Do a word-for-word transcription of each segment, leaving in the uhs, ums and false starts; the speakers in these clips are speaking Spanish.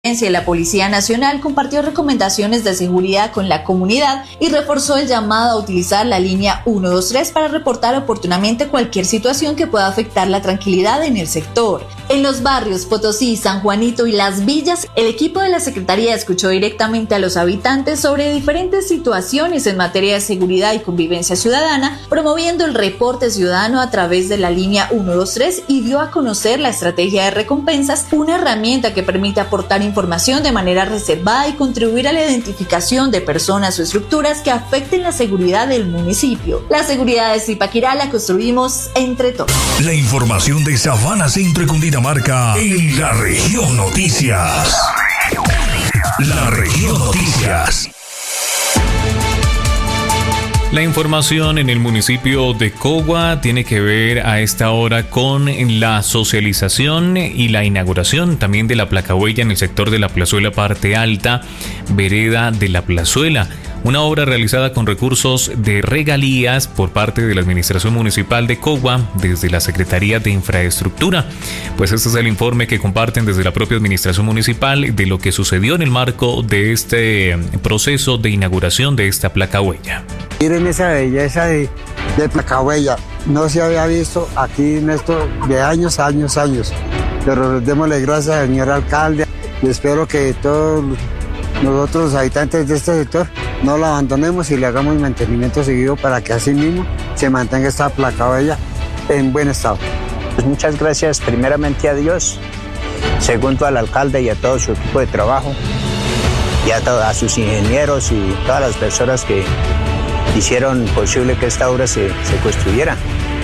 La Policía Nacional compartió recomendaciones de seguridad con la comunidad y reforzó el llamado a utilizar la línea uno dos tres para reportar oportunamente cualquier situación que pueda afectar la tranquilidad en el sector. En los barrios Potosí, San Juanito y Las Villas, el equipo de la Secretaría escuchó directamente a los habitantes sobre diferentes situaciones en materia de seguridad y convivencia ciudadana, promoviendo el reporte ciudadano a través de la línea uno dos tres y dio a conocer la estrategia de recompensas, una herramienta que permite aportar información de manera reservada y contribuir a la identificación de personas o estructuras que afecten la seguridad del municipio. La seguridad de Zipaquirá la construimos entre todos. La información de Sabana Centro y Cundinamarca en la Región Noticias. La Región Noticias. La información en el municipio de Cogua tiene que ver a esta hora con la socialización y la inauguración también de la placahuella en el sector de la Plazuela Parte Alta, vereda de la Plazuela. Una obra realizada con recursos de regalías por parte de la Administración Municipal de Cogua desde la Secretaría de Infraestructura. Pues este es el informe que comparten desde la propia Administración Municipal de lo que sucedió en el marco de este proceso de inauguración de esta placahuella. Miren esa belleza de, de placahuella, no se había visto aquí en esto de años, años, años. Pero démosle gracias al señor alcalde y espero que todos nosotros los habitantes de este sector no lo abandonemos y le hagamos mantenimiento seguido para que así mismo se mantenga esta placahuella en buen estado. Pues muchas gracias primeramente a Dios, segundo al alcalde y a todo su equipo de trabajo y a, todo, a sus ingenieros y todas las personas que hicieron posible que esta obra se, se construyera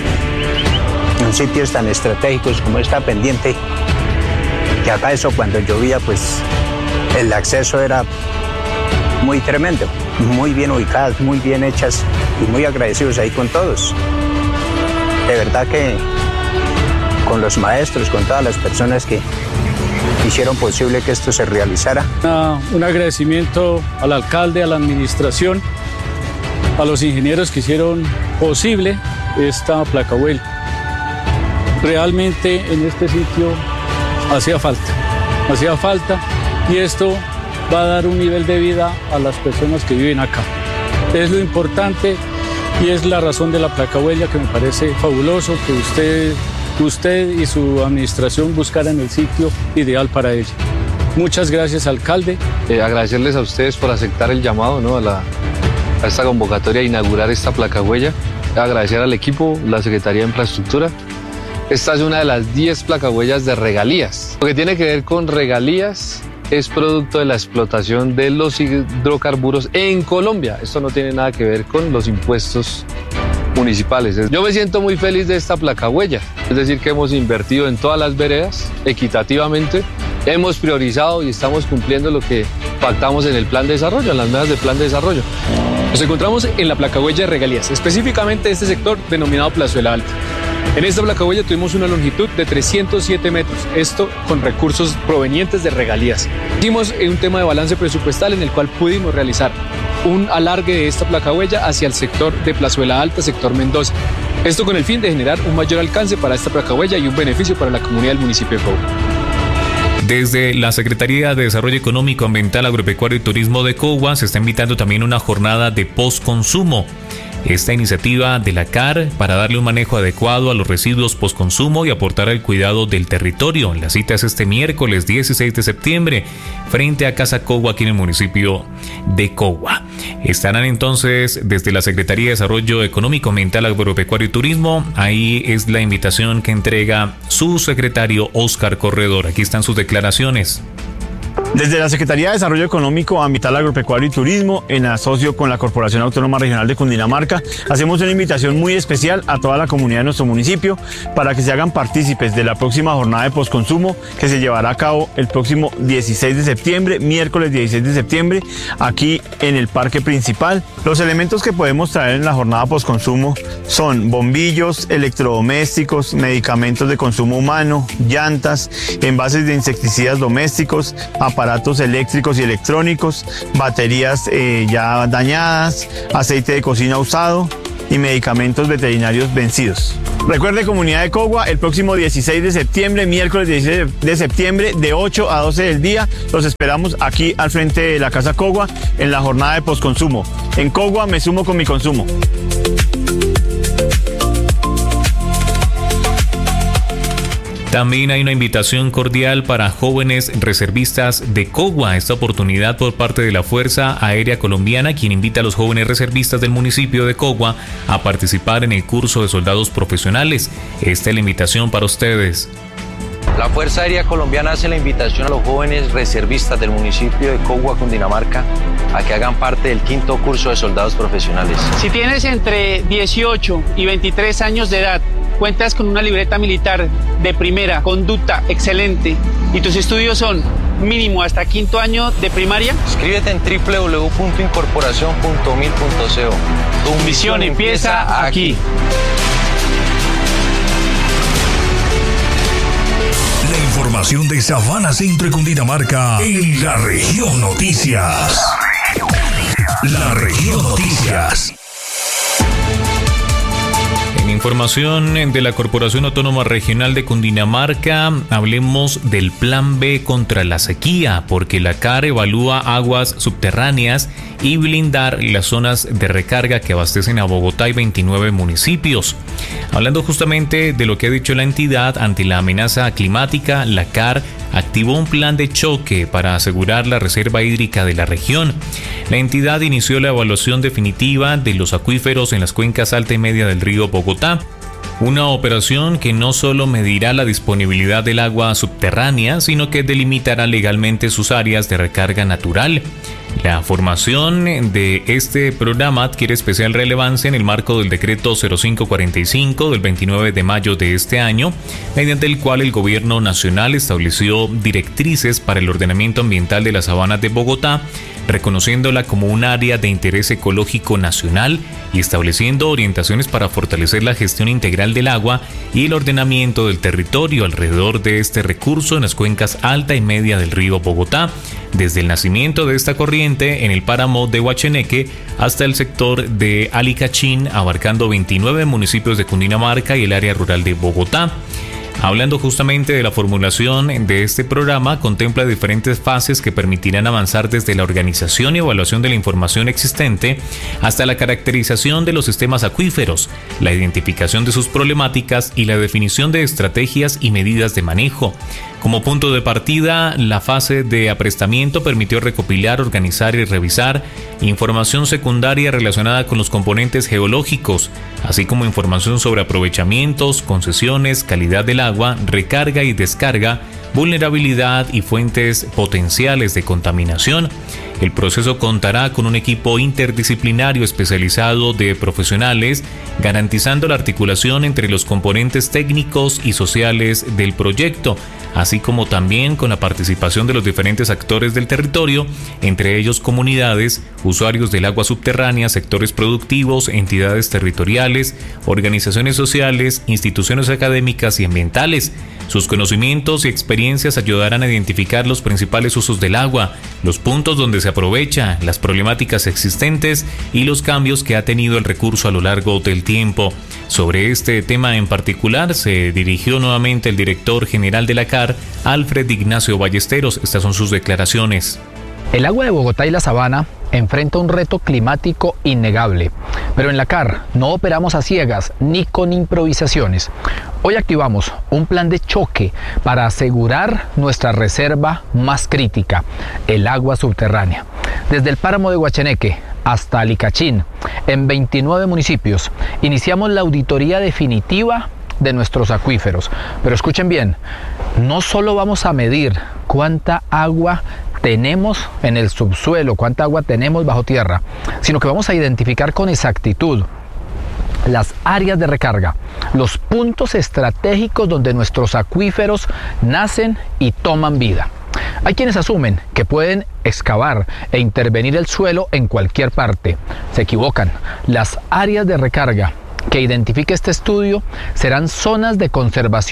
en sitios tan estratégicos como esta pendiente, que acá eso cuando llovía pues el acceso era muy tremendo, muy bien ubicadas, muy bien hechas y muy agradecidos ahí con todos. De verdad que con los maestros, con todas las personas que hicieron posible que esto se realizara. Una, un agradecimiento al alcalde, a la administración, a los ingenieros que hicieron posible esta placahuella. Realmente en este sitio hacía falta, hacía falta y esto va a dar un nivel de vida a las personas que viven acá. Es lo importante y es la razón de la placahuella que me parece fabuloso que usted, usted y su administración buscaran el sitio ideal para ella. Muchas gracias, alcalde. Eh, agradecerles a ustedes por aceptar el llamado, ¿no? a, la, a esta convocatoria a inaugurar esta placahuella. Agradecer al equipo, la Secretaría de Infraestructura. Esta es una de las diez placahuellas de regalías. Lo que tiene que ver con regalías es producto de la explotación de los hidrocarburos en Colombia. Esto no tiene nada que ver con los impuestos municipales. Yo me siento muy feliz de esta placahuella, es decir, que hemos invertido en todas las veredas equitativamente, hemos priorizado y estamos cumpliendo lo que pactamos en el plan de desarrollo, en las metas del plan de desarrollo. Nos encontramos en la placahuella de regalías, específicamente este sector denominado Plazuela Alta. En esta placahuella tuvimos una longitud de trescientos siete metros, esto con recursos provenientes de regalías. Hicimos un tema de balance presupuestal en el cual pudimos realizar un alargue de esta placahuella hacia el sector de Plazuela Alta, sector Mendoza. Esto con el fin de generar un mayor alcance para esta placahuella y un beneficio para la comunidad del municipio de Cogua. Desde la Secretaría de Desarrollo Económico, Ambiental, Agropecuario y Turismo de Cogua se está invitando también una jornada de postconsumo. Esta iniciativa de la C A R para darle un manejo adecuado a los residuos postconsumo y aportar al cuidado del territorio. La cita es este miércoles dieciséis de septiembre frente a Casa Cogua aquí en el municipio de Cogua. Estarán entonces desde la Secretaría de Desarrollo Económico, Ambiental, Agropecuario y Turismo. Ahí es la invitación que entrega su secretario Óscar Corredor. Aquí están sus declaraciones. Desde la Secretaría de Desarrollo Económico, Ambiental, Agropecuario y Turismo, en asocio con la Corporación Autónoma Regional de Cundinamarca, hacemos una invitación muy especial a toda la comunidad de nuestro municipio para que se hagan partícipes de la próxima jornada de postconsumo que se llevará a cabo el próximo dieciséis de septiembre, miércoles dieciséis de septiembre, aquí en el parque principal. Los elementos que podemos traer en la jornada postconsumo son bombillos, electrodomésticos, medicamentos de consumo humano, llantas, envases de insecticidas domésticos, aparatos eléctricos y electrónicos, baterías eh, ya dañadas, aceite de cocina usado, y medicamentos veterinarios vencidos. Recuerde, comunidad de Cogua, el próximo dieciséis de septiembre, miércoles dieciséis de septiembre, de ocho a doce del día, los esperamos aquí al frente de la Casa Cogua en la jornada de postconsumo. En Cogua me sumo con mi consumo. También hay una invitación cordial para jóvenes reservistas de Cogua. Esta oportunidad por parte de la Fuerza Aérea Colombiana, quien invita a los jóvenes reservistas del municipio de Cogua a participar en el curso de soldados profesionales. Esta es la invitación para ustedes. La Fuerza Aérea Colombiana hace la invitación a los jóvenes reservistas del municipio de Cogua, Cundinamarca, a que hagan parte del quinto curso de soldados profesionales. Si tienes entre dieciocho y veintitrés años de edad, cuentas con una libreta militar de primera, conducta excelente y tus estudios son mínimo hasta quinto año de primaria, inscríbete en doble u doble u doble u punto incorporación punto mil punto co. Tu misión empieza aquí. La información de Sabana Centro y Cundinamarca en la Región Noticias. La Región Noticias. En información de la Corporación Autónoma Regional de Cundinamarca, hablemos del Plan B contra la sequía, porque la C A R evalúa aguas subterráneas y blindar las zonas de recarga que abastecen a Bogotá y veintinueve municipios. Hablando justamente de lo que ha dicho la entidad ante la amenaza climática, la C A R activó un plan de choque para asegurar la reserva hídrica de la región. La entidad inició la evaluación definitiva de los acuíferos en las cuencas alta y media del río Bogotá. Una operación que no solo medirá la disponibilidad del agua subterránea, sino que delimitará legalmente sus áreas de recarga natural. La formación de este programa adquiere especial relevancia en el marco del decreto cero cinco cuarenta y cinco del veintinueve de mayo de este año, mediante el cual el gobierno nacional estableció directrices para el ordenamiento ambiental de las sabanas de Bogotá, reconociéndola como un área de interés ecológico nacional y estableciendo orientaciones para fortalecer la gestión integral del agua y el ordenamiento del territorio alrededor de este recurso en las cuencas alta y media del río Bogotá, desde el nacimiento de esta corriente en el páramo de Guacheneque hasta el sector de Alicachín, abarcando veintinueve municipios de Cundinamarca y el área rural de Bogotá. Hablando justamente de la formulación de este programa, contempla diferentes fases que permitirán avanzar desde la organización y evaluación de la información existente hasta la caracterización de los sistemas acuíferos, la identificación de sus problemáticas y la definición de estrategias y medidas de manejo. Como punto de partida, la fase de aprestamiento permitió recopilar, organizar y revisar información secundaria relacionada con los componentes geológicos, así como información sobre aprovechamientos, concesiones, calidad del agua, recarga y descarga, vulnerabilidad y fuentes potenciales de contaminación. El proceso contará con un equipo interdisciplinario especializado de profesionales, garantizando la articulación entre los componentes técnicos y sociales del proyecto, así como también con la participación de los diferentes actores del territorio, entre ellos comunidades, usuarios del agua subterránea, sectores productivos, entidades territoriales, organizaciones sociales, instituciones académicas y ambientales. Sus conocimientos y experiencias ayudarán a identificar los principales usos del agua, los puntos donde se aprovecha, las problemáticas existentes y los cambios que ha tenido el recurso a lo largo del tiempo. Sobre este tema en particular se dirigió nuevamente el director general de la C A R, Alfred Ignacio Ballesteros. Estas son sus declaraciones. El agua de Bogotá y la Sabana enfrenta un reto climático innegable, pero en la C A R no operamos a ciegas ni con improvisaciones. Hoy activamos un plan de choque para asegurar nuestra reserva más crítica, el agua subterránea. Desde el páramo de Guacheneque hasta Alicachín, en veintinueve municipios, iniciamos la auditoría definitiva de nuestros acuíferos. Pero escuchen bien, no solo vamos a medir cuánta agua tenemos en el subsuelo, cuánta agua tenemos bajo tierra, sino que vamos a identificar con exactitud las áreas de recarga, los puntos estratégicos donde nuestros acuíferos nacen y toman vida. Hay quienes asumen que pueden excavar e intervenir el suelo en cualquier parte. Se equivocan. Las áreas de recarga que identifique este estudio serán zonas de conservación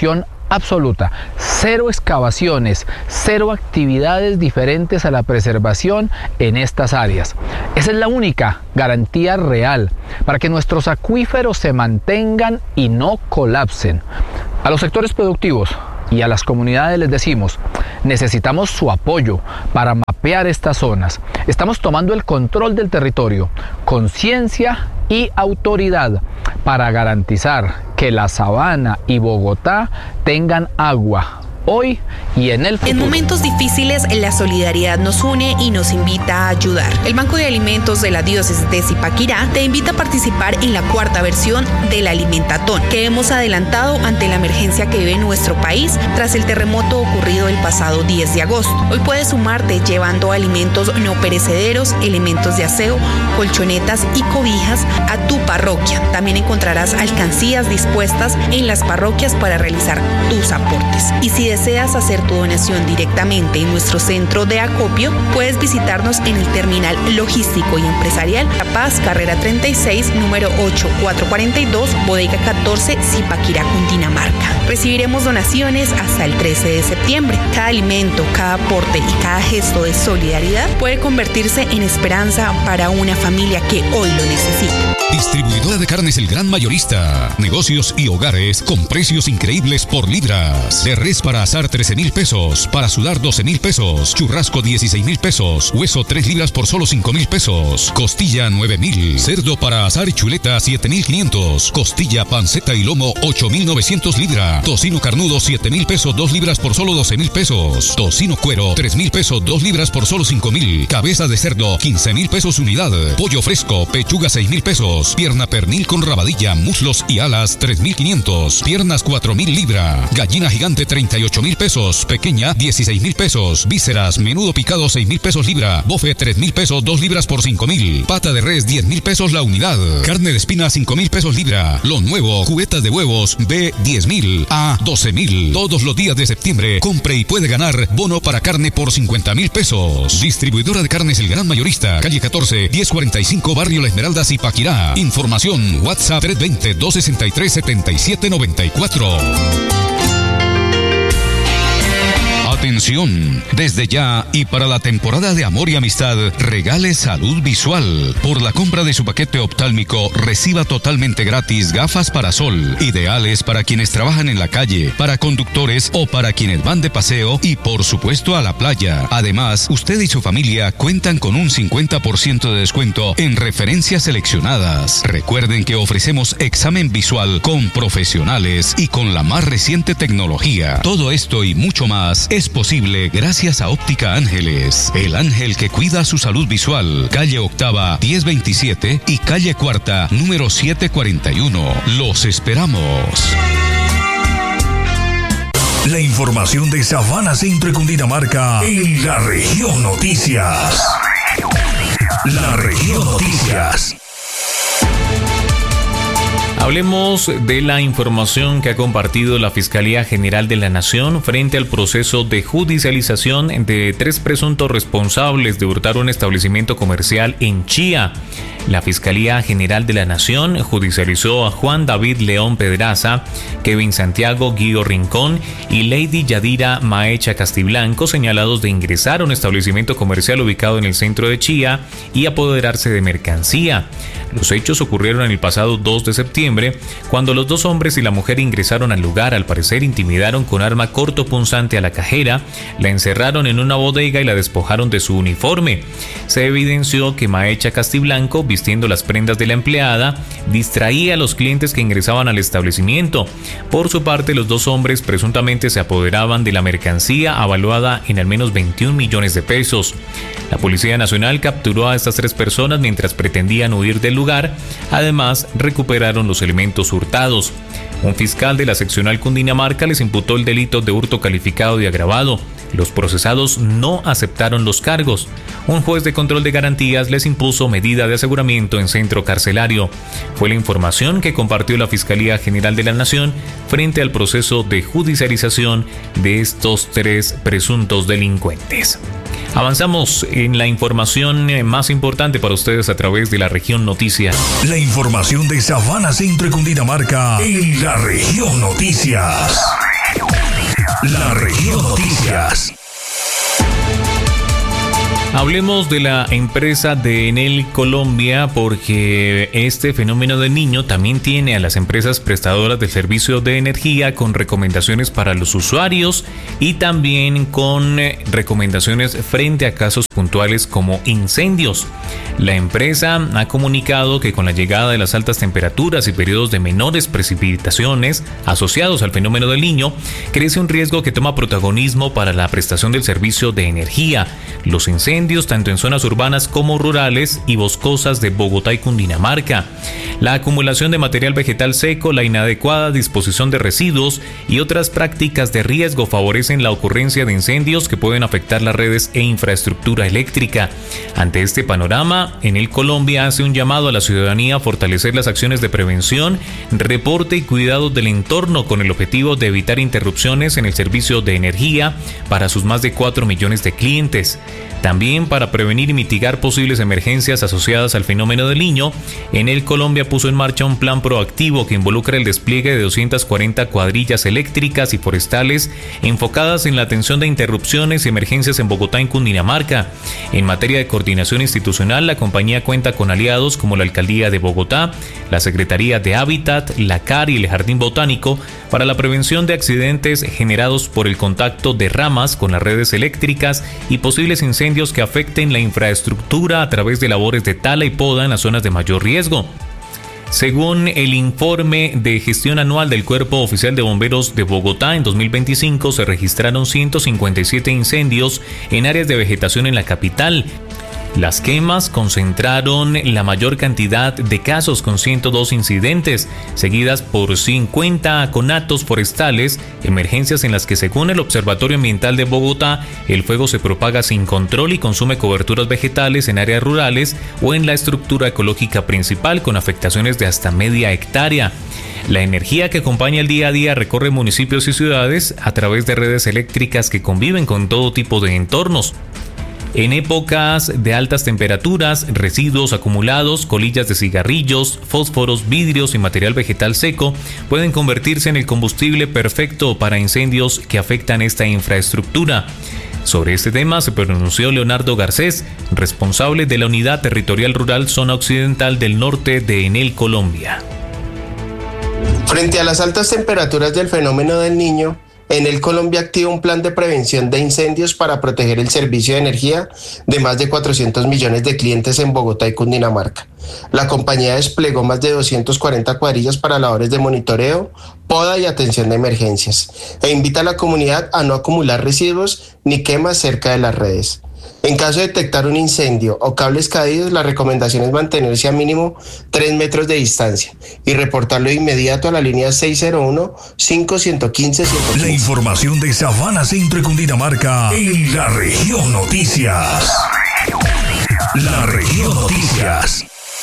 absoluta, cero excavaciones, cero actividades diferentes a la preservación en estas áreas. Esa es la única garantía real para que nuestros acuíferos se mantengan y no colapsen. A los sectores productivos y a las comunidades les decimos, necesitamos su apoyo para mapear estas zonas. Estamos tomando el control del territorio, conciencia y autoridad para garantizar que la Sabana y Bogotá tengan agua hoy y en el futuro. En momentos difíciles, la solidaridad nos une y nos invita a ayudar. El Banco de Alimentos de la Diócesis de Zipaquirá te invita a participar en la cuarta versión del Alimentatón, que hemos adelantado ante la emergencia que vive nuestro país tras el terremoto ocurrido el pasado diez de agosto. Hoy puedes sumarte llevando alimentos no perecederos, elementos de aseo, colchonetas y cobijas a tu parroquia. También encontrarás alcancías dispuestas en las parroquias para realizar tus aportes. Y si deseas hacer tu donación directamente en nuestro centro de acopio, puedes visitarnos en el terminal logístico y empresarial La Paz, carrera treinta y seis, número ocho mil cuatrocientos cuarenta y dos, bodega catorce, Zipaquirá, Cundinamarca. Recibiremos donaciones hasta el trece de septiembre. Cada alimento, cada aporte y cada gesto de solidaridad puede convertirse en esperanza para una familia que hoy lo necesita. Distribuidora de carnes El Gran Mayorista. Negocios y hogares con precios increíbles por libras. De res para asar trece mil pesos. Para sudar doce mil pesos. Churrasco dieciséis mil pesos. Hueso tres libras por solo cinco mil pesos. Costilla nueve mil. Cerdo para asar y chuleta siete mil quinientos. Costilla, panceta y lomo ocho mil novecientos libras. Tocino carnudo siete mil pesos dos libras por solo doce mil pesos. Tocino cuero tres mil pesos dos libras por solo cinco mil. Cabeza de cerdo quince mil pesos unidad. Pollo fresco, pechuga seis mil pesos. Pierna pernil con rabadilla, muslos y alas tres mil quinientos. Piernas cuatro mil libras. Gallina gigante treinta y ocho mil pesos. Pequeña dieciséis mil pesos. Vísceras, menudo picado seis mil pesos libra. Bofe tres mil pesos dos libras por cinco mil. Pata de res diez mil pesos la unidad. Carne de espina cinco mil pesos libra. Lo nuevo, cubetas de huevos B diez mil a doce mil. Todos los días de septiembre compre y puede ganar bono para carne por cincuenta mil pesos. Distribuidora de carnes El Gran Mayorista, calle catorce, diez cuarenta y cinco, barrio La Esmeralda, Zipaquirá. Información WhatsApp tres dos cero, dos seis tres, siete siete nueve cuatro. Atención, desde ya y para la temporada de amor y amistad, regale salud visual. Por la compra de su paquete oftálmico, reciba totalmente gratis gafas para sol, ideales para quienes trabajan en la calle, para conductores o para quienes van de paseo y por supuesto a la playa. Además, usted y su familia cuentan con un cincuenta por ciento de descuento en referencias seleccionadas. Recuerden que ofrecemos examen visual con profesionales y con la más reciente tecnología. Todo esto y mucho más es posible gracias a Óptica Ángeles, el ángel que cuida su salud visual. Calle Octava, diez veintisiete y calle Cuarta, número setecientos cuarenta y uno. Los esperamos. La información de Sabana Centro y Cundinamarca en la Región Noticias. La Región Noticias. Hablemos de la información que ha compartido la Fiscalía General de la Nación frente al proceso de judicialización de tres presuntos responsables de hurtar un establecimiento comercial en Chía. La Fiscalía General de la Nación judicializó a Juan David León Pedraza, Kevin Santiago Guío Rincón y Lady Yadira Maecha Castiblanco, señalados de ingresar a un establecimiento comercial ubicado en el centro de Chía y apoderarse de mercancía. Los hechos ocurrieron el pasado dos de septiembre, cuando los dos hombres y la mujer ingresaron al lugar. Al parecer intimidaron con arma cortopunzante a la cajera, la encerraron en una bodega y la despojaron de su uniforme. Se evidenció que Maecha Castiblanco, vistiendo las prendas de la empleada, distraía a los clientes que ingresaban al establecimiento. Por su parte, los dos hombres presuntamente se apoderaban de la mercancía avaluada en al menos veintiún millones de pesos. La Policía Nacional capturó a estas tres personas mientras pretendían huir del lugar. Además, recuperaron los elementos hurtados. Un fiscal de la seccional Cundinamarca les imputó el delito de hurto calificado y agravado. Los procesados no aceptaron los cargos. Un juez de control de garantías les impuso medida de aseguramiento en centro carcelario. Fue la información que compartió la Fiscalía General de la Nación frente al proceso de judicialización de estos tres presuntos delincuentes. Avanzamos en la información más importante para ustedes a través de la Región Noticias. La información de Sabana Centro y Cundinamarca en la Región Noticias. La Región Noticias. Hablemos de la empresa de Enel Colombia, porque este fenómeno del Niño también tiene a las empresas prestadoras del servicio de energía con recomendaciones para los usuarios y también con recomendaciones frente a casos puntuales como incendios. La empresa ha comunicado que con la llegada de las altas temperaturas y periodos de menores precipitaciones asociados al fenómeno del Niño, crece un riesgo que toma protagonismo para la prestación del servicio de energía. Los incendios tanto en zonas urbanas como rurales y boscosas de Bogotá y Cundinamarca. La acumulación de material vegetal seco, la inadecuada disposición de residuos y otras prácticas de riesgo favorecen la ocurrencia de incendios que pueden afectar las redes e infraestructura eléctrica. Ante este panorama, Enel Colombia hace un llamado a la ciudadanía a fortalecer las acciones de prevención, reporte y cuidado del entorno con el objetivo de evitar interrupciones en el servicio de energía para sus más de cuatro millones de clientes. También para prevenir y mitigar posibles emergencias asociadas al fenómeno del Niño, Enel Colombia puso en marcha un plan proactivo que involucra el despliegue de doscientas cuarenta cuadrillas eléctricas y forestales enfocadas en la atención de interrupciones y emergencias en Bogotá y Cundinamarca. En materia de coordinación institucional, la compañía cuenta con aliados como la Alcaldía de Bogotá, la Secretaría de Hábitat, la C A R y el Jardín Botánico para la prevención de accidentes generados por el contacto de ramas con las redes eléctricas y posibles incendios que afecten la infraestructura a través de labores de tala y poda en las zonas de mayor riesgo. Según el informe de gestión anual del Cuerpo Oficial de Bomberos de Bogotá, en dos mil veinticinco se registraron ciento cincuenta y siete incendios en áreas de vegetación en la capital. Las quemas concentraron la mayor cantidad de casos con ciento dos incidentes, seguidas por cincuenta conatos forestales, emergencias en las que, según el Observatorio Ambiental de Bogotá, el fuego se propaga sin control y consume coberturas vegetales en áreas rurales o en la estructura ecológica principal con afectaciones de hasta media hectárea. La energía que acompaña el día a día recorre municipios y ciudades a través de redes eléctricas que conviven con todo tipo de entornos. En épocas de altas temperaturas, residuos acumulados, colillas de cigarrillos, fósforos, vidrios y material vegetal seco pueden convertirse en el combustible perfecto para incendios que afectan esta infraestructura. Sobre este tema se pronunció Leonardo Garcés, responsable de la Unidad Territorial Rural Zona Occidental del Norte de Enel Colombia. Frente a las altas temperaturas del fenómeno del Niño, Enel Colombia activa un plan de prevención de incendios para proteger el servicio de energía de más de cuatrocientos millones de clientes en Bogotá y Cundinamarca. La compañía desplegó más de doscientas cuarenta cuadrillas para labores de monitoreo, poda y atención de emergencias, e invita a la comunidad a no acumular residuos ni quemas cerca de las redes. En caso de detectar un incendio o cables caídos, la recomendación es mantenerse a mínimo tres metros de distancia y reportarlo de inmediato a la línea seis cero uno, cinco uno cinco, ciento quince. La información de Sabana, Centro y Cundinamarca en La Región Noticias. La Región Noticias.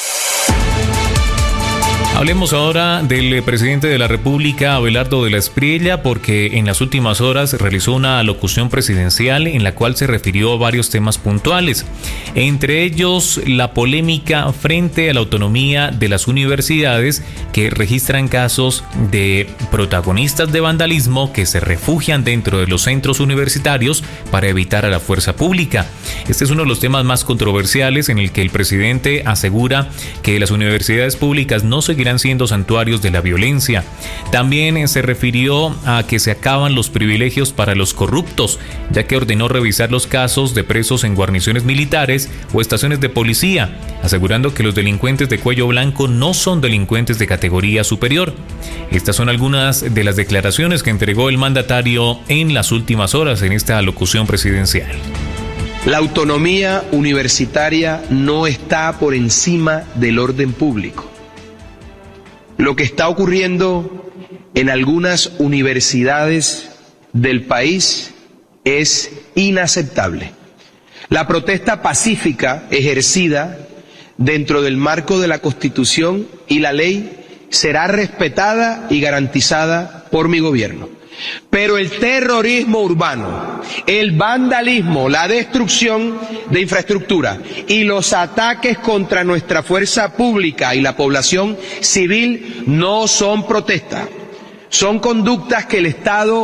Hablemos ahora del presidente de la República, Abelardo de la Espriella, porque en las últimas horas realizó una alocución presidencial en la cual se refirió a varios temas puntuales, entre ellos la polémica frente a la autonomía de las universidades que registran casos de protagonistas de vandalismo que se refugian dentro de los centros universitarios para evitar a la fuerza pública. Este es uno de los temas más controversiales en el que el presidente asegura que las universidades públicas no seguirán siendo santuarios de la violencia. También se refirió a que se acaban los privilegios para los corruptos, ya que ordenó revisar los casos de presos en guarniciones militares o estaciones de policía, asegurando que los delincuentes de cuello blanco no son delincuentes de categoría superior. Estas son algunas de las declaraciones que entregó el mandatario en las últimas horas en esta alocución presidencial. La autonomía universitaria no está por encima del orden público. Lo que está ocurriendo en algunas universidades del país es inaceptable. La protesta pacífica ejercida dentro del marco de la Constitución y la ley será respetada y garantizada por mi gobierno. Pero el terrorismo urbano, el vandalismo, la destrucción de infraestructura y los ataques contra nuestra fuerza pública y la población civil no son protesta, son conductas que el Estado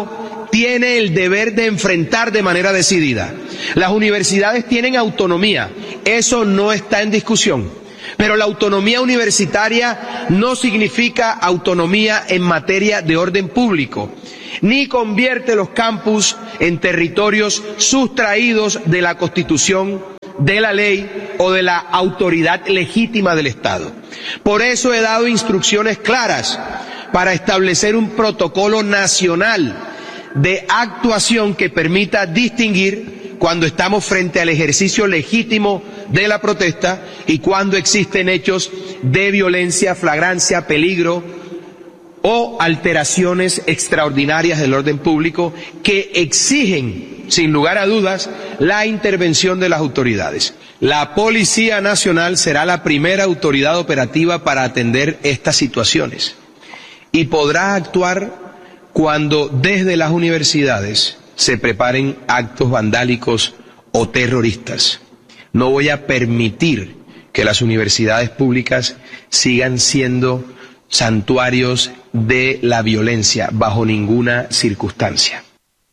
tiene el deber de enfrentar de manera decidida. Las universidades tienen autonomía, eso no está en discusión. Pero la autonomía universitaria no significa autonomía en materia de orden público, ni convierte los campus en territorios sustraídos de la Constitución, de la ley o de la autoridad legítima del Estado. Por eso he dado instrucciones claras para establecer un protocolo nacional de actuación que permita distinguir cuando estamos frente al ejercicio legítimo de la protesta y cuando existen hechos de violencia, flagrancia, peligro o alteraciones extraordinarias del orden público que exigen, sin lugar a dudas, la intervención de las autoridades. La Policía Nacional será la primera autoridad operativa para atender estas situaciones y podrá actuar cuando desde las universidades se preparen actos vandálicos o terroristas. No voy a permitir que las universidades públicas sigan siendo santuarios de la violencia bajo ninguna circunstancia.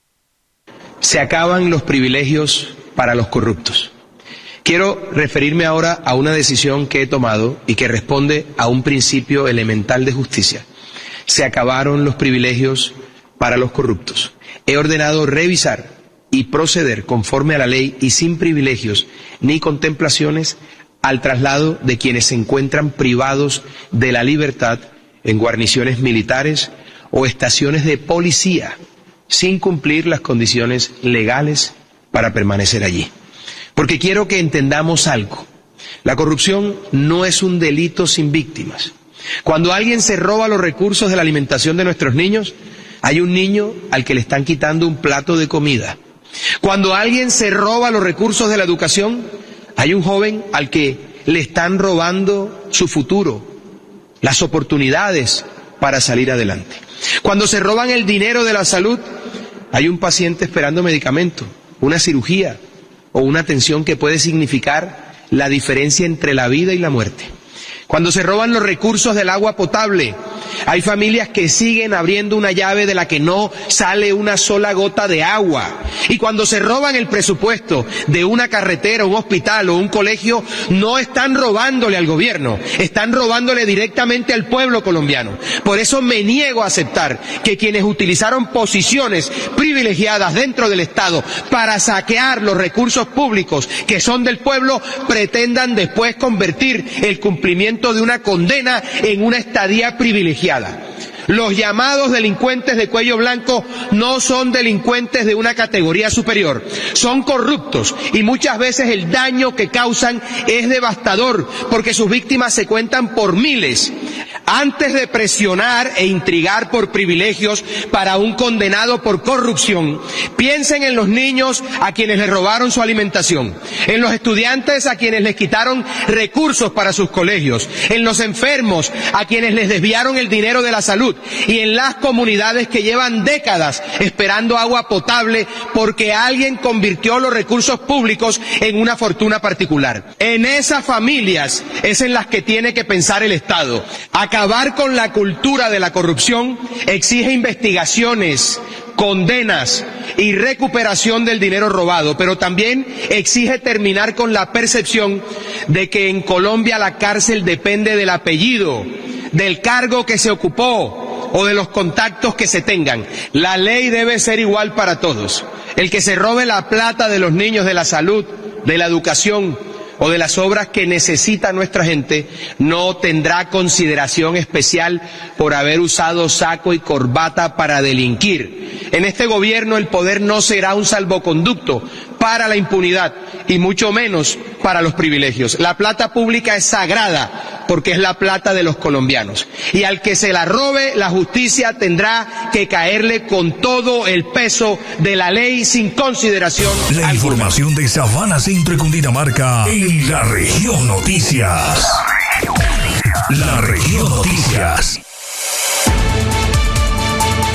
Se acaban los privilegios para los corruptos. Quiero referirme ahora a una decisión que he tomado y que responde a un principio elemental de justicia. Se acabaron los privilegios para los corruptos. He ordenado revisar y proceder conforme a la ley y sin privilegios ni contemplaciones al traslado de quienes se encuentran privados de la libertad en guarniciones militares o estaciones de policía sin cumplir las condiciones legales para permanecer allí. Porque quiero que entendamos algo. La corrupción no es un delito sin víctimas. Cuando alguien se roba los recursos de la alimentación de nuestros niños, hay un niño al que le están quitando un plato de comida. Cuando alguien se roba los recursos de la educación, hay un joven al que le están robando su futuro, las oportunidades para salir adelante. Cuando se roban el dinero de la salud, hay un paciente esperando medicamento, una cirugía o una atención que puede significar la diferencia entre la vida y la muerte. Cuando se roban los recursos del agua potable, hay familias que siguen abriendo una llave de la que no sale una sola gota de agua. Y cuando se roban el presupuesto de una carretera, un hospital o un colegio, no están robándole al gobierno, están robándole directamente al pueblo colombiano. Por eso me niego a aceptar que quienes utilizaron posiciones privilegiadas dentro del Estado para saquear los recursos públicos que son del pueblo, pretendan después convertir el cumplimiento de una condena en una estadía privilegiada. Los llamados delincuentes de cuello blanco no son delincuentes de una categoría superior, son corruptos y muchas veces el daño que causan es devastador porque sus víctimas se cuentan por miles. Antes de presionar e intrigar por privilegios para un condenado por corrupción, piensen en los niños a quienes les robaron su alimentación, en los estudiantes a quienes les quitaron recursos para sus colegios, en los enfermos a quienes les desviaron el dinero de la salud y en las comunidades que llevan décadas esperando agua potable porque alguien convirtió los recursos públicos en una fortuna particular. En esas familias es en las que tiene que pensar el Estado. Acabar con la cultura de la corrupción exige investigaciones, condenas y recuperación del dinero robado, pero también exige terminar con la percepción de que en Colombia la cárcel depende del apellido, del cargo que se ocupó o de los contactos que se tengan. La ley debe ser igual para todos. El que se robe la plata de los niños, de la salud, de la educación o de las obras que necesita nuestra gente, no tendrá consideración especial por haber usado saco y corbata para delinquir. En este gobierno el poder no será un salvoconducto para la impunidad y mucho menos para los privilegios. La plata pública es sagrada porque es la plata de los colombianos. Y al que se la robe, la justicia tendrá que caerle con todo el peso de la ley sin consideración La alguna. Información de Sabana Centro y Cundinamarca en la Región Noticias. La Región Noticias.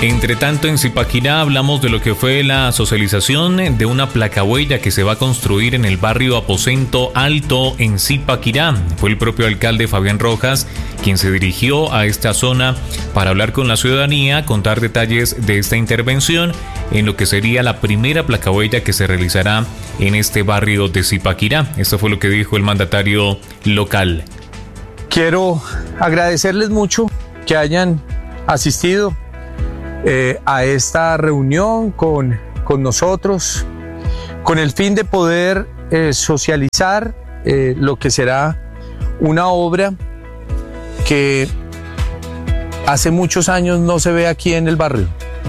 Entre tanto, en Zipaquirá hablamos de lo que fue la socialización de una placahuella que se va a construir en el barrio Aposento Alto en Zipaquirá. Fue el propio alcalde Fabián Rojas quien se dirigió a esta zona para hablar con la ciudadanía, contar detalles de esta intervención en lo que sería la primera placahuella que se realizará en este barrio de Zipaquirá. Esto fue lo que dijo el mandatario local. Quiero agradecerles mucho que hayan asistido Eh, a esta reunión con, con nosotros, con el fin de poder eh, socializar eh, lo que será una obra que hace muchos años no se ve aquí en el barrio.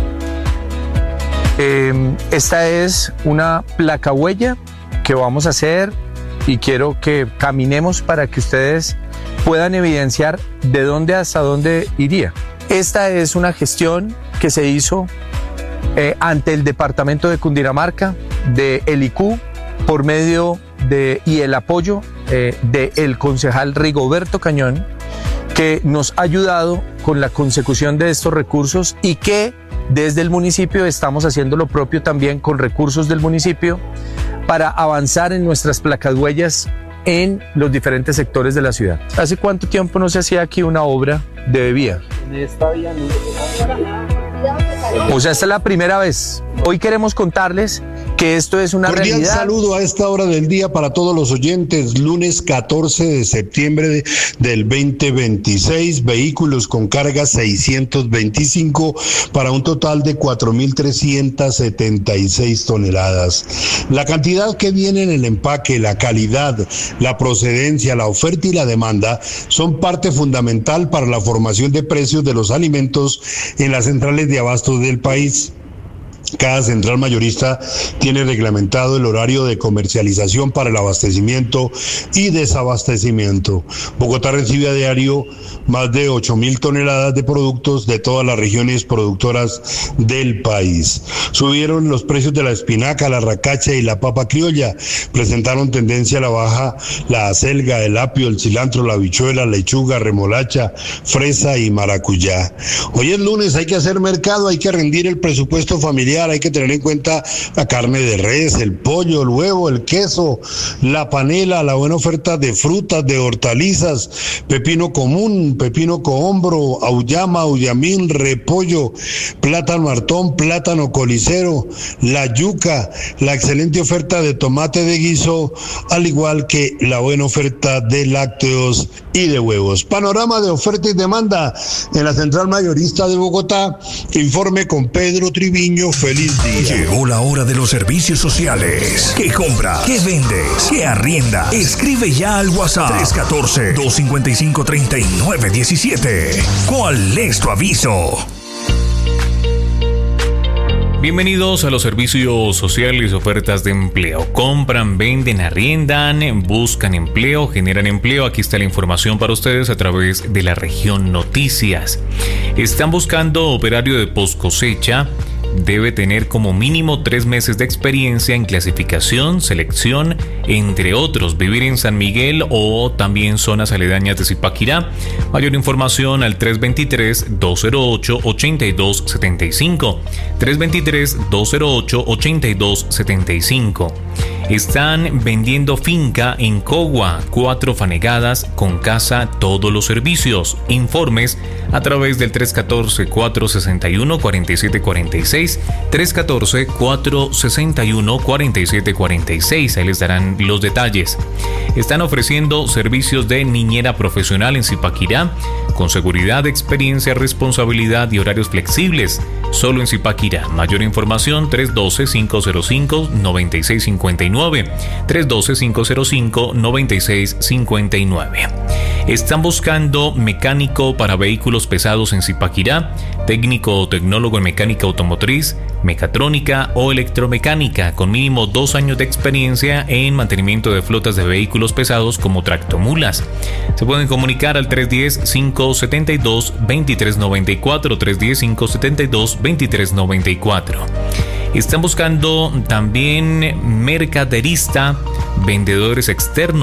Eh, esta es una placahuella que vamos a hacer y quiero que caminemos para que ustedes puedan evidenciar de dónde hasta dónde iría. Esta es una gestión que se hizo eh, ante el departamento de Cundinamarca, de el I C U, por medio de y el apoyo eh, del concejal Rigoberto Cañón, que nos ha ayudado con la consecución de estos recursos y que desde el municipio estamos haciendo lo propio también con recursos del municipio para avanzar en nuestras placahuellas en los diferentes sectores de la ciudad. ¿Hace cuánto tiempo no se hacía aquí una obra de vía? En esta vía no. O sea, esta es la primera vez. Hoy queremos contarles que esto es una Cordial realidad. Saludo a esta hora del día para todos los oyentes. Lunes catorce de septiembre de, del veinte veintiséis, vehículos con carga seiscientos veinticinco para un total de cuatro mil trescientas setenta y seis toneladas. La cantidad que viene en el empaque, la calidad, la procedencia, la oferta y la demanda son parte fundamental para la formación de precios de los alimentos en las centrales de abastos del país. Cada central mayorista tiene reglamentado el horario de comercialización para el abastecimiento y desabastecimiento. Bogotá recibe a diario más de ocho mil toneladas de productos de todas las regiones productoras del país. Subieron los precios de la espinaca, la racacha y la papa criolla. Presentaron tendencia a la baja la acelga, el apio, el cilantro, la habichuela, lechuga, remolacha, fresa y maracuyá. Hoy es lunes, hay que hacer mercado, hay que rendir el presupuesto familiar. Hay que tener en cuenta la carne de res, el pollo, el huevo, el queso, la panela, la buena oferta de frutas, de hortalizas, pepino común, pepino cohombro, auyama, auyamín, repollo, plátano hartón, plátano colicero, la yuca, la excelente oferta de tomate de guiso, al igual que la buena oferta de lácteos y de huevos. Panorama de oferta y demanda en la Central Mayorista de Bogotá. Informe con Pedro Triviño. Feliz día. Llegó la hora de los servicios sociales. ¿Qué compras? ¿Qué vendes? ¿Qué arriendas? Escribe ya al WhatsApp tres uno cuatro, dos cinco cinco, tres nueve uno siete. ¿Cuál es tu aviso? Bienvenidos a los servicios sociales, ofertas de empleo. Compran, venden, arriendan, buscan empleo, generan empleo. Aquí está la información para ustedes a través de la región Noticias. Están buscando operario de post cosecha. Debe tener como mínimo tres meses de experiencia en clasificación, selección, entre otros. Vivir en San Miguel o también zonas aledañas de Zipaquirá. Mayor información al tres dos tres, dos cero ocho, ocho dos siete cinco. tres dos tres, dos cero ocho, ocho dos siete cinco. Están vendiendo finca en Cogua, cuatro fanegadas con casa, todos los servicios. Informes a través del tres uno cuatro, cuatro seis uno, cuatro siete cuatro seis, tres uno cuatro, cuatro seis uno, cuatro siete cuatro seis. Ahí les darán los detalles. Están ofreciendo servicios de niñera profesional en Zipaquirá, con seguridad, experiencia, responsabilidad y horarios flexibles. Solo en Zipaquirá. Mayor información tres uno dos, cinco cero cinco, nueve seis cinco nueve. tres uno dos, cinco cero cinco, nueve seis cinco nueve. Están buscando mecánico para vehículos pesados en Zipaquirá, técnico o tecnólogo en mecánica automotriz, mecatrónica o electromecánica, con mínimo dos años de experiencia en mantenimiento de flotas de vehículos pesados como tractomulas. Se pueden comunicar al tres uno cero, cinco siete dos, dos tres nueve cuatro, tres uno cero, cinco siete dos, dos tres nueve cuatro. Están buscando también mercaderista, vendedores externos,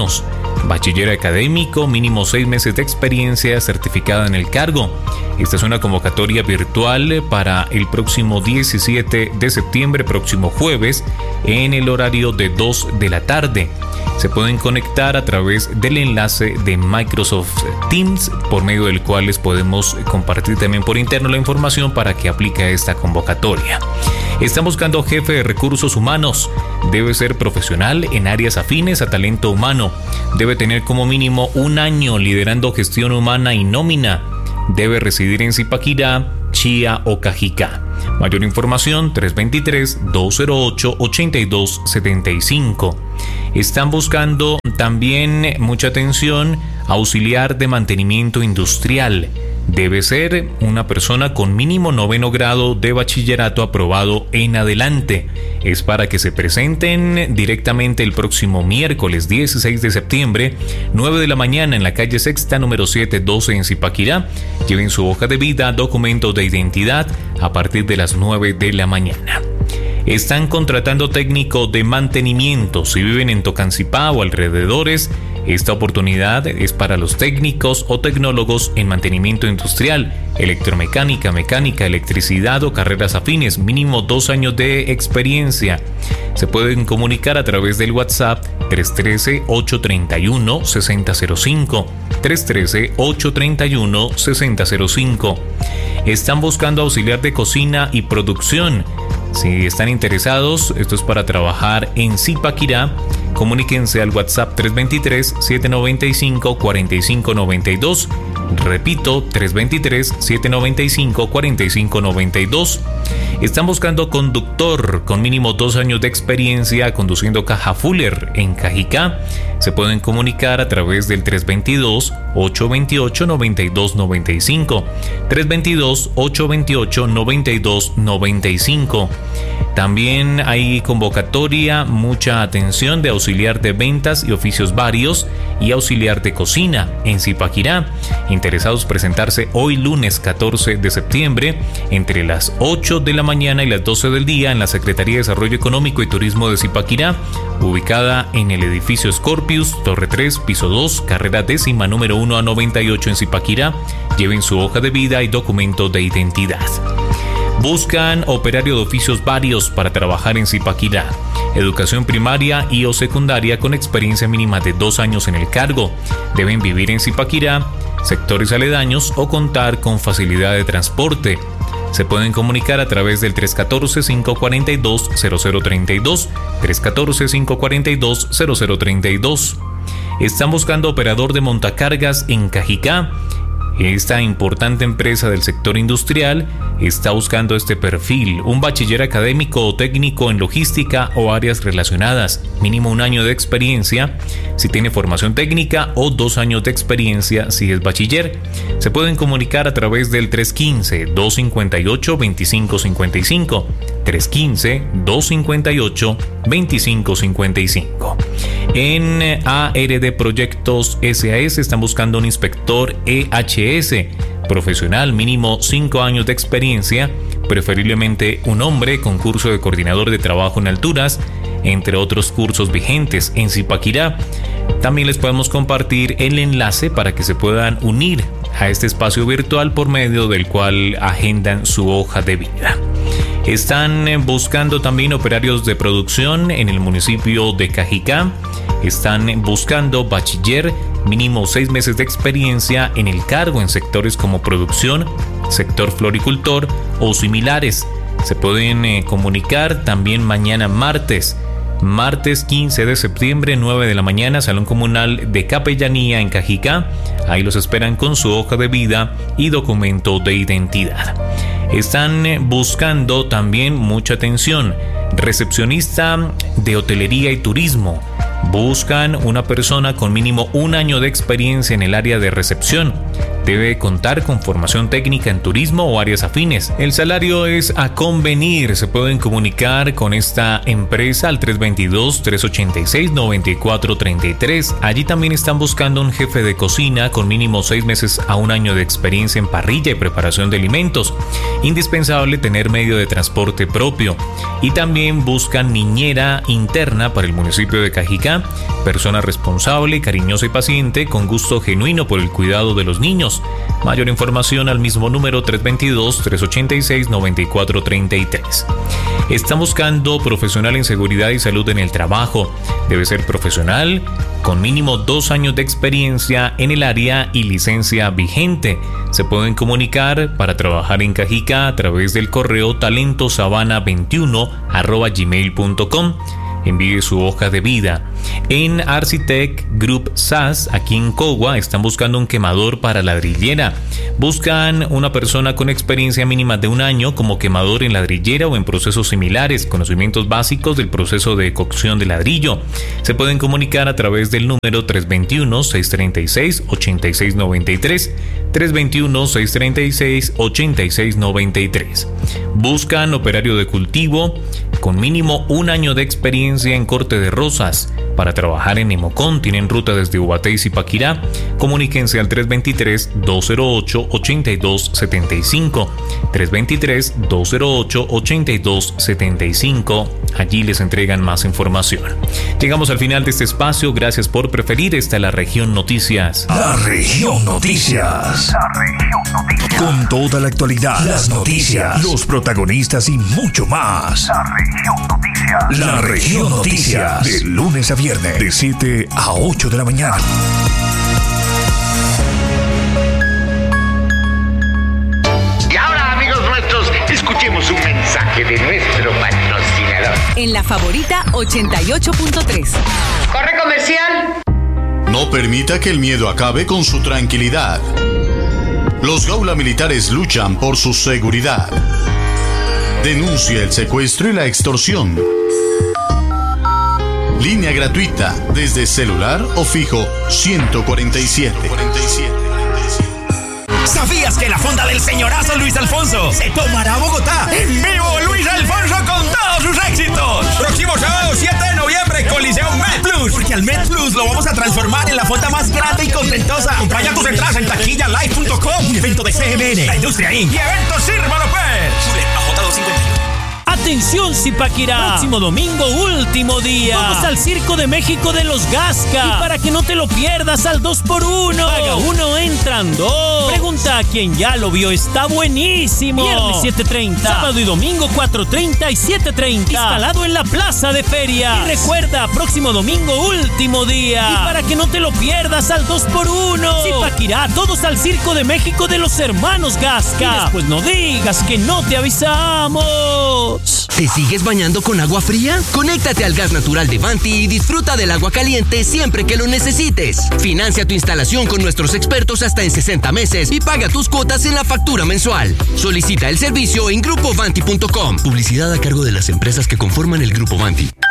Bachiller académico, mínimo seis meses de experiencia certificada en el cargo. Esta es una convocatoria virtual para el próximo diecisiete de septiembre, próximo jueves, en el horario de dos de la tarde. Se pueden conectar a través del enlace de Microsoft Teams, por medio del cual les podemos compartir también por interno la información para que aplique a esta convocatoria. Están buscando jefe de recursos humanos. Debe ser profesional en áreas afines a talento humano. Debe tener como mínimo un año liderando gestión humana y nómina. Debe residir en Zipaquirá, Chía o Cajicá. Mayor información tres dos tres, dos cero ocho, ocho dos siete cinco. Están buscando también, mucha atención, auxiliar de mantenimiento industrial. Debe ser una persona con mínimo noveno grado de bachillerato aprobado en adelante. Es para que se presenten directamente el próximo miércoles dieciséis de septiembre, nueve de la mañana, en la calle Sexta, número setecientos doce en Zipaquirá. Lleven su hoja de vida, documento de identidad a partir de las nueve de la mañana. Están contratando técnico de mantenimiento. Si viven en Tocancipá o alrededores, esta oportunidad es para los técnicos o tecnólogos en mantenimiento industrial, electromecánica, mecánica, electricidad o carreras afines, mínimo dos años de experiencia. Se pueden comunicar a través del WhatsApp tres uno tres, ocho tres uno, seis cero cero cinco, tres uno tres, ocho tres uno, seis cero cero cinco. Están buscando auxiliar de cocina y producción. Si están interesados, esto es para trabajar en Zipaquirá. Comuníquense al WhatsApp tres dos tres, siete nueve cinco, cuatro cinco nueve dos. Repito, tres dos tres, siete nueve cinco, cuatro cinco nueve dos. Están buscando conductor con mínimo dos años de experiencia conduciendo caja Fuller en Cajicá. Se pueden comunicar a través del tres dos dos, ocho dos ocho, nueve dos nueve cinco. tres dos dos, ocho dos ocho, nueve dos nueve cinco. También hay convocatoria, mucha atención, de auxiliar de ventas y oficios varios y auxiliar de cocina en Zipaquirá. Interesados presentarse hoy lunes catorce de septiembre entre las ocho de la mañana y las doce del día en la Secretaría de Desarrollo Económico y Turismo de Zipaquirá, ubicada en el edificio Scorpius, Torre tres, piso dos, carrera décima número uno a noventa y ocho en Zipaquirá. Lleven su hoja de vida y documento de identidad. Buscan operario de oficios varios para trabajar en Zipaquirá. Educación primaria y o secundaria con experiencia mínima de dos años en el cargo. Deben vivir en Zipaquirá, sectores aledaños o contar con facilidad de transporte. Se pueden comunicar a través del tres uno cuatro, cinco cuatro dos, cero cero tres dos, tres uno cuatro, cinco cuatro dos, cero cero tres dos. Están buscando operador de montacargas en Cajicá. Esta importante empresa del sector industrial está buscando este perfil: un bachiller académico o técnico en logística o áreas relacionadas, mínimo un año de experiencia si tiene formación técnica o dos años de experiencia si es bachiller. Se pueden comunicar a través del tres uno cinco, dos cinco ocho, dos cinco cinco cinco, tres uno cinco, dos cinco ocho, dos cinco cinco cinco. En A R D Proyectos S A S están buscando un inspector E H S profesional, mínimo cinco años de experiencia, preferiblemente un hombre con curso de coordinador de trabajo en alturas, entre otros cursos vigentes en Zipaquirá. También les podemos compartir el enlace para que se puedan unir a este espacio virtual por medio del cual agendan su hoja de vida. Están buscando también operarios de producción en el municipio de Cajicá. Están buscando bachiller, mínimo seis meses de experiencia en el cargo en sectores como producción, sector floricultor o similares. Se pueden eh, comunicar también mañana martes. Martes quince de septiembre, nueve de la mañana, Salón Comunal de Capellanía en Cajicá. Ahí los esperan con su hoja de vida y documento de identidad. Están buscando también, mucha atención, recepcionista de hotelería y turismo. Buscan una persona con mínimo un año de experiencia en el área de recepción. Debe contar con formación técnica en turismo o áreas afines. El salario es a convenir. Se pueden comunicar con esta empresa al tres dos dos, tres ocho seis, nueve cuatro tres tres. Allí también están buscando un jefe de cocina con mínimo seis meses a un año de experiencia en parrilla y preparación de alimentos. Indispensable tener medio de transporte propio. Y también buscan niñera interna para el municipio de Cajicá, persona responsable, cariñosa y paciente, con gusto genuino por el cuidado de los niños. Mayor información al mismo número tres dos dos, tres ocho seis, nueve cuatro tres tres. Están buscando profesional en seguridad y salud en el trabajo. Debe ser profesional con mínimo dos años de experiencia en el área y licencia vigente. Se pueden comunicar para trabajar en Cajicá a través del correo talentosabana veintiuno arroba gmail punto com. Envíe su hoja de vida. En Arcitec Group S A S, aquí en Cogua, están buscando un quemador para ladrillera. Buscan una persona con experiencia mínima de un año como quemador en ladrillera o en procesos similares, conocimientos básicos del proceso de cocción de ladrillo. Se pueden comunicar a través del número tres dos uno, seis tres seis, ocho seis nueve tres, tres dos uno, seis tres seis, ocho seis nueve tres. Buscan operario de cultivo con mínimo un año de experiencia en corte de rosas. Para trabajar en Nemocón tienen ruta desde Ubaté y Zipaquirá. Comuníquense al tres dos tres, dos cero ocho, ocho dos siete cinco. tres dos tres, dos cero ocho, ocho dos siete cinco. Allí les entregan más información. Llegamos al final de este espacio. Gracias por preferir. Esta es la Región Noticias. La Región Noticias. La Región Noticias. Con toda la actualidad, las noticias, los protagonistas y mucho más. La Región Noticias. La Región Noticias. De lunes a viernes, de siete a ocho de la mañana. Y ahora, amigos nuestros, escuchemos un mensaje de nuestro patrocinador. En La Favorita ochenta y ocho punto tres. ¡Corre comercial! No permita que el miedo acabe con su tranquilidad. Los Gaula Militares luchan por su seguridad. Denuncia el secuestro y la extorsión. Línea gratuita desde celular o fijo ciento cuarenta y siete. ¿Sabías que la fonda del señorazo Luis Alfonso se tomará a Bogotá? ¡En vivo Luis Alfonso con todos sus éxitos! Próximo sábado siete de noviembre, Coliseo Med Plus. Porque al Med Plus lo vamos a transformar en la fonda más grande y contentosa. Compra ya tus entradas en taquilla live punto com. Un evento de C M N, la Industria incorporated. Y eventos Sírvalo Pérez. A J doscientos cincuenta y uno. Atención Zipaquirá, próximo domingo, último día. Vamos al Circo de México de los Gasca. Y para que no te lo pierdas, al dos por uno. Paga uno, entran dos. Pregunta a quien ya lo vio, está buenísimo. Viernes siete treinta, sábado y domingo cuatro treinta y siete treinta. Instalado en la Plaza de Feria. Y recuerda, próximo domingo, último día. Y para que no te lo pierdas, al dos por uno. Zipaquirá, todos al Circo de México de los hermanos Gasca. Y después no digas que no te avisamos. ¿Te sigues bañando con agua fría? Conéctate al gas natural de Vanti y disfruta del agua caliente siempre que lo necesites. Financia tu instalación con nuestros expertos hasta en sesenta meses y paga tus cuotas en la factura mensual. Solicita el servicio en grupo vanti punto com. Publicidad a cargo de las empresas que conforman el Grupo Vanti.